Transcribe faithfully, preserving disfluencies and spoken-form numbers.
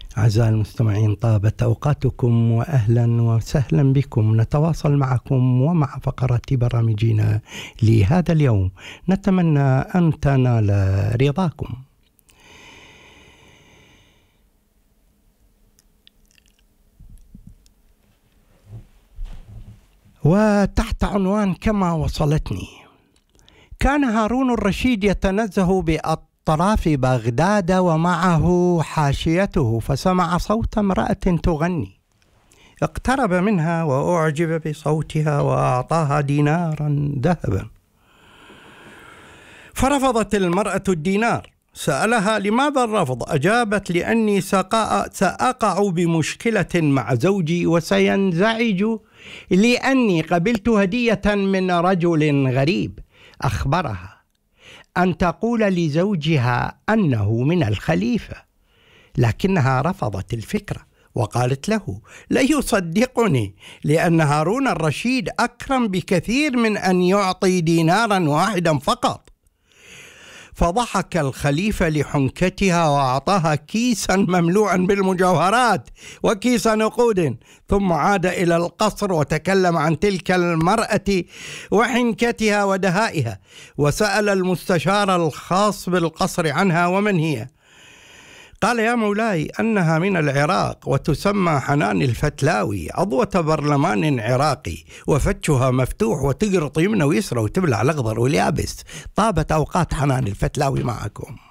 أعزائي المستمعين، طابت أوقاتكم وأهلا وسهلا بكم. نتواصل معكم ومع فقرات برامجنا لهذا اليوم، نتمنى أن تنال رضاكم. وتحت عنوان كما وصلتني: كان هارون الرشيد يتنزه بأطراف بغداد ومعه حاشيته، فسمع صوت امرأة تغني. اقترب منها وأعجب بصوتها وأعطاها دينارا ذهبا، فرفضت المرأة الدينار. سألها لماذا الرفض؟ أجابت: لأني سأقع بمشكلة مع زوجي وسينزعج لأني قبلت هدية من رجل غريب. أخبرها أن تقول لزوجها أنه من الخليفة، لكنها رفضت الفكرة وقالت له: لا يصدقني، لأن هارون الرشيد أكرم بكثير من أن يعطي دينارا واحدا فقط. فضحك الخليفة لحنكتها وأعطاها كيسا مملوءا بالمجوهرات وكيس نقود، ثم عاد إلى القصر وتكلم عن تلك المرأة وحنكتها ودهائها، وسأل المستشار الخاص بالقصر عنها ومن هي. قال: يا مولاي، أنها من العراق وتسمى حنان الفتلاوي، عضوة برلمان عراقي، وفتشها مفتوح وتقرط يمنى ويسرى وتبلع الأخضر واليابس. طابت أوقات حنان الفتلاوي معكم.